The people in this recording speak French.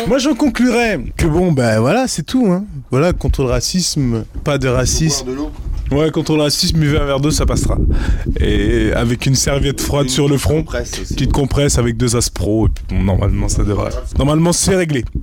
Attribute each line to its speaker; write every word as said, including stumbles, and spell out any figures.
Speaker 1: Moi, j'en conclurais que bon, ben voilà, c'est tout. Hein. Voilà, contre le racisme, pas de racisme.
Speaker 2: De l'eau.
Speaker 1: Ouais, contre le racisme, buvez un verre d'eau, ça passera. Et avec une serviette froide sur le front, petite compresse avec deux Aspro, et puis bon, normalement, ça devrait. Normalement, c'est réglé.